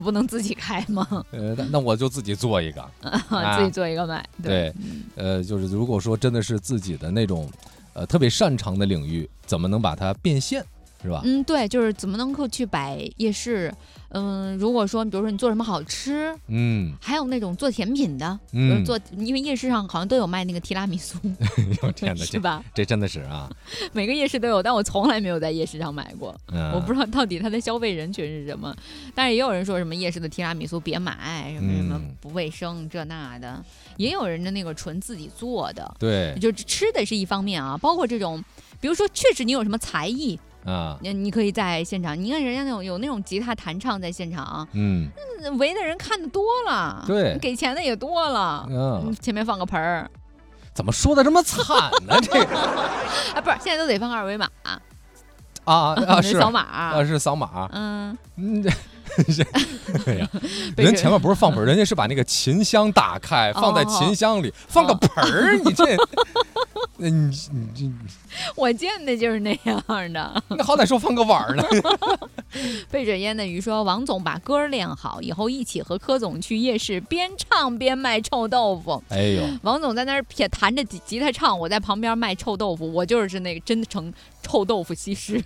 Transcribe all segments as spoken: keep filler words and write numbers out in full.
不能自己开吗？ 呃，那我就自己做一个， 啊、自己做一个卖。 对，对呃，就是如果说真的是自己的那种，呃，特别擅长的领域，怎么能把它变现？是吧？ 嗯，对，就是怎么能够去摆夜市？嗯，如果说，比如说你做什么好吃， 嗯， 还有那种做甜品的， 嗯， 比如做，因为夜市上好像都有卖那个提拉米苏， 天哪， 是吧？ 这真的是啊， 每个夜市都有，但我从来没有在夜市上买过， 嗯、 我不知道到底它的消费人群是什么。但是也有人说什么夜市的提拉米苏别买，什么什么不卫生、嗯、这那的，也有人的那个纯自己做的， 对， 就吃的是一方面啊，包括这种，比如说确实你有什么才艺。 啊， 你可以在现场，你看人家那种有那种吉他弹唱在现场， 嗯， 围的人看的多了， 对， 给钱的也多了，嗯，前面放个盆儿， 怎么说的这么惨呢？这个， 啊，不是，现在都得放二维码啊啊，是扫码啊，是扫码， 嗯嗯。哎呀，人前面不是放盆，人家是把那个琴箱打开，放在琴箱里，哦、放个盆儿，哦、你这，你你这， 我见的就是那样的。 那好歹说放个碗呢。 背着烟的鱼说：“王总把歌练好，以后一起和柯总去夜市，边唱边卖臭豆腐。” 哎呦， 王总在那儿撇弹着吉他唱，我在旁边卖臭豆腐，我就是那个真成臭豆腐西施。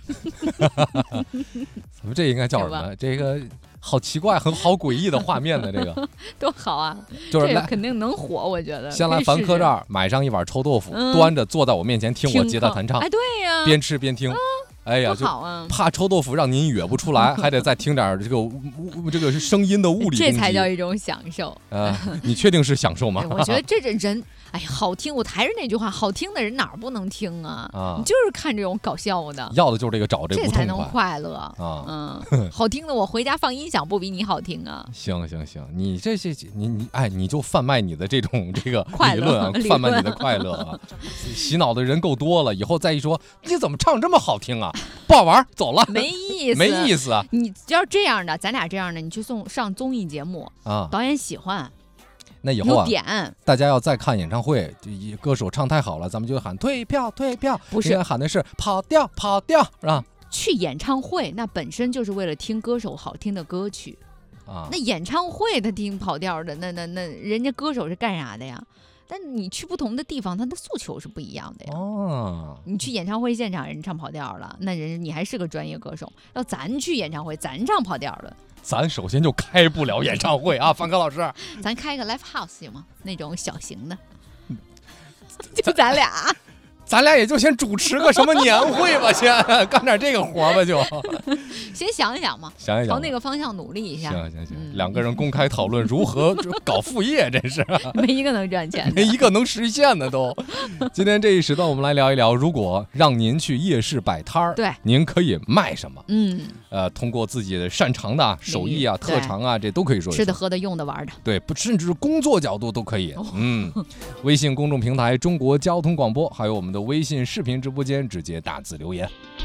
咱们这应该叫什么？这个好奇怪，很好诡异的画面呢，这个多好啊！ 就是这肯定能火，我觉得。 先来凡客这儿买上一碗臭豆腐，嗯、端着坐在我面前听我吉他弹唱， 哎，对呀、啊， 边吃边听。嗯哎呀， 好啊！ 怕臭豆腐让您哕不出来，还得再听点这个这个声音的物理， 这才叫一种享受。 呃，你确定是享受吗？ 我觉得这人，哎呀，好听！我还是那句话，好听的人哪儿不能听啊？ 啊， 你就是看这种搞笑的， 要的就是这个找这这才能快乐啊！ 嗯，好听的我回家放音响不比你好听啊？ 行行行，你这些你你哎，你就贩卖你的这种这个理论啊，贩卖你的快乐啊！洗脑的人够多了，以后再一说你怎么唱这么好听啊？不好玩，走了， 没意思， 没意思啊！ 你要这样的，咱俩这样的，你去送上综艺节目啊， 导演喜欢， 那以后啊， 有点大家要再看演唱会，歌手唱太好了，咱们就喊退票，退票， 不是喊的是跑调，跑调，是吧？ 去演唱会那本身就是为了听歌手好听的歌曲啊， 那演唱会他听跑调的，那那那人家歌手是干啥的呀？但你去不同的地方，他的诉求是不一样的呀。 哦， 你去演唱会现场，人唱跑调了，那人你还是个专业歌手。要咱去演唱会，咱唱跑调了， 咱首先就开不了演唱会啊，范科老师。 咱开个 live house 行吗？那种小型的，就咱俩。 咱俩也就先主持个什么年会吧，先干点这个活吧，就先想一想嘛， 想一想， 朝那个方向努力一下。 行行行，嗯、两个人公开讨论如何搞副业，真是没一个能赚钱的， 没一个能实现的都。今天这一时段，我们来聊一聊，如果让您去夜市摆摊儿， 对， 您可以卖什么？ 嗯， 呃，通过自己的擅长的手艺啊、特长啊，这都可以说吃的、喝的、用的、玩的， 对，不，甚至是工作角度都可以。哦、嗯，微信公众平台中国交通广播，还有我们的微信视频直播间，直接打字留言。